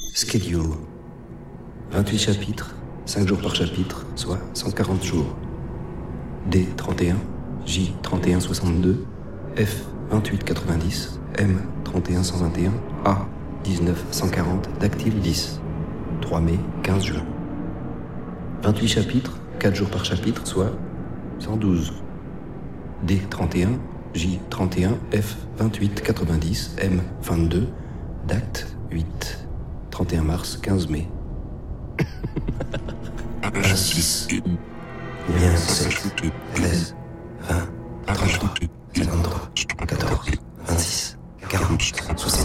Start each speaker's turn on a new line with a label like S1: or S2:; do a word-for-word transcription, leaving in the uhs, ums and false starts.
S1: Schedule. vingt-huit chapitres, cinq jours par chapitre, soit cent quarante jours. D trente et un, J trente et un soixante-deux, F vingt-huit quatre-vingt-dix, M trente et un cent vingt et un, A dix-neuf cent quarante, dactyle dix. trois mai, quinze juin. vingt-huit chapitres, quatre jours par chapitre, soit cent douze. D trente et un, J trente et un, F vingt-huit quatre-vingt-dix, M vingt-deux, dact huit. trente et un mars, quinze mai. un six. Ou bien sept, treize, vingt, trente-trois, cinquante-trois, quatorze, vingt-six, quarante, soixante.